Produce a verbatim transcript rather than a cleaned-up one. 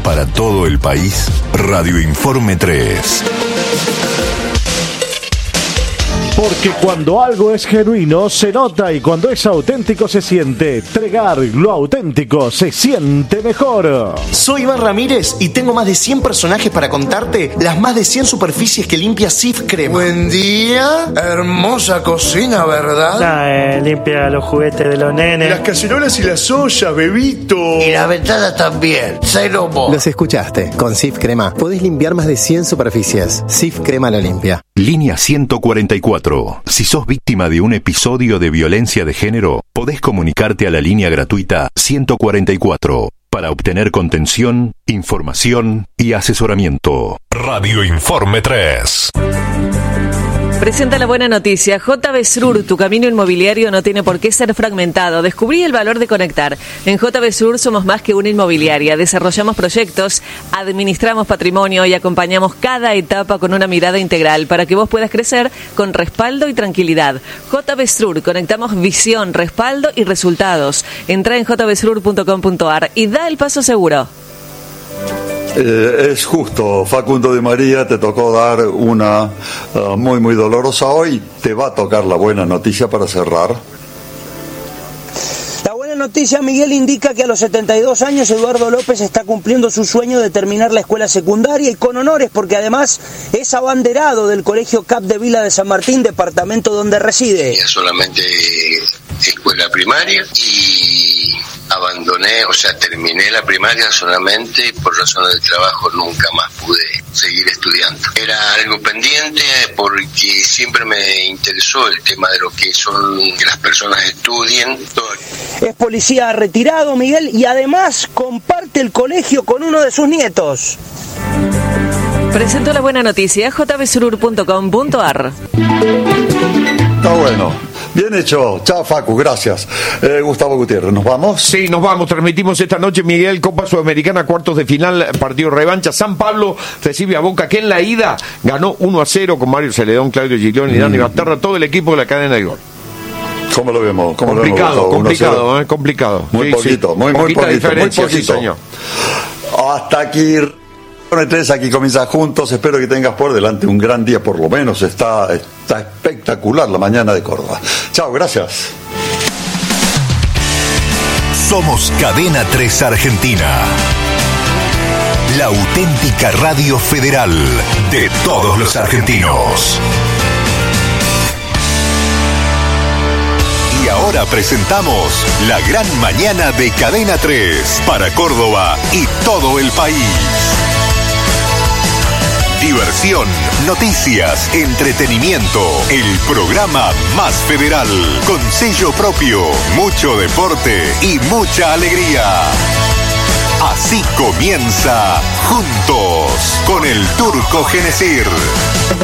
Para todo el país, Radio Informe tres. Porque cuando algo es genuino se nota y cuando es auténtico se siente. Tregar lo auténtico se siente mejor. Soy Iván Ramírez y tengo más de cien personajes para contarte las más de cien superficies que limpia Cif Crema. Buen día, hermosa cocina, ¿verdad? Nah, eh, limpia los juguetes de los nenes. Las cacerolas y las ollas, bebito. Y la ventana también. Cero mo. Los escuchaste. Con Cif Crema podés limpiar más de cien superficies. Cif Crema lo limpia. Línea ciento cuarenta y cuatro. Si sos víctima de un episodio de violencia de género, podés comunicarte a la línea gratuita ciento cuarenta y cuatro para obtener contención, información y asesoramiento. Radio Informe tres. Presenta la buena noticia. J B S R U R, tu camino inmobiliario no tiene por qué ser fragmentado. Descubrí el valor de conectar. En J B S R U R somos más que una inmobiliaria. Desarrollamos proyectos, administramos patrimonio y acompañamos cada etapa con una mirada integral para que vos puedas crecer con respaldo y tranquilidad. J B S R U R, conectamos visión, respaldo y resultados. Entra en j b s r u r punto com punto a r y da el paso seguro. Eh, es justo, Facundo de María, te tocó dar una uh, muy muy dolorosa. Hoy te va a tocar la buena noticia para cerrar. La buena noticia, Miguel, indica que a los setenta y dos años Eduardo López está cumpliendo su sueño de terminar la escuela secundaria y con honores, porque además es abanderado del Colegio Cap de Vila de San Martín, departamento donde reside. Solamente escuela primaria y abandoné, o sea, terminé la primaria solamente y por razones de trabajo nunca más pude seguir estudiando. Era algo pendiente porque siempre me interesó el tema de lo que son que las personas estudien. Todo. Es policía retirado, Miguel, y además comparte el colegio con uno de sus nietos. Presento la buena noticia, j b s r u r punto com punto a r. Está bueno. Bien hecho. Chao, Facu, gracias. Eh, Gustavo Gutiérrez, ¿nos vamos? Sí, nos vamos. Transmitimos esta noche, Miguel, Copa Sudamericana, cuartos de final, partido revancha. San Pablo recibe a Boca, que en la ida ganó uno a cero con Mario Celedón, Claudio Giglione y Dani mm. Basterra, todo el equipo de la cadena de gol. ¿Cómo lo vemos? ¿Cómo complicado, lo vemos, complicado, eh, complicado. Muy sí, poquito, sí. muy, muy poquito, muy poquito. Sí, señor. Hasta aquí. tres, aquí comienza juntos. Espero que tengas por delante un gran día, por lo menos. Está, está espectacular la mañana de Córdoba. Chao, gracias. Somos Cadena tres Argentina. La auténtica radio federal de todos los argentinos. Y ahora presentamos la gran mañana de Cadena tres para Córdoba y todo el país. Diversión, noticias, entretenimiento, el programa más federal, con sello propio, mucho deporte y mucha alegría. Así comienza Juntos con el Turco Genesir.